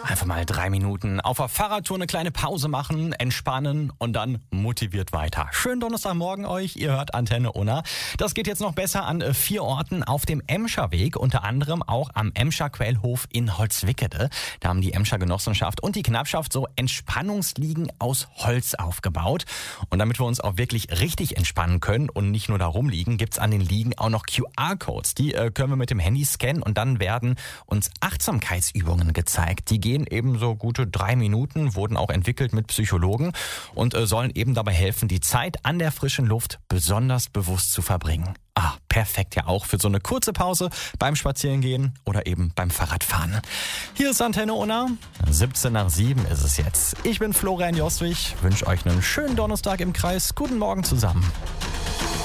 Einfach mal 3 Minuten auf der Fahrradtour eine kleine Pause machen, entspannen und dann motiviert weiter. Schönen Donnerstagmorgen euch, ihr hört Antenne Unna. Das geht jetzt noch besser an 4 Orten auf dem Emscher Weg, unter anderem auch am Emscher Quellhof in Holzwickede. Da haben die Emscher Genossenschaft und die Knappschaft so Entspannungsliegen aus Holz aufgebaut. Und damit wir uns auch wirklich richtig entspannen können und nicht nur da rumliegen, gibt's an den Liegen auch noch QR-Codes. Die können wir mit dem Handy scannen und dann werden uns Achtsamkeitsübungen gezeigt. Die gehen eben so gute 3 Minuten, wurden auch entwickelt mit Psychologen und sollen eben dabei helfen, die Zeit an der frischen Luft besonders bewusst zu verbringen. Perfekt ja auch für so eine kurze Pause beim Spazierengehen oder eben beim Fahrradfahren. Hier ist Antenne Unna, 7:17 ist es jetzt. Ich bin Florian Jostwig, wünsche euch einen schönen Donnerstag im Kreis. Guten Morgen zusammen.